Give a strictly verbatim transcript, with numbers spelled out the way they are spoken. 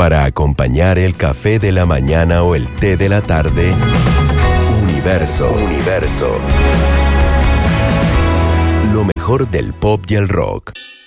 Para acompañar el café de la mañana o el té de la tarde, Universo, Universo. Lo mejor del pop y el rock.